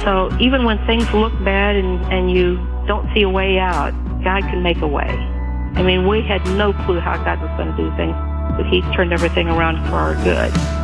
So even when things look bad and you don't see a way out, God can make a way. I mean, we had no clue how God was going to do things, but He turned everything around for our good.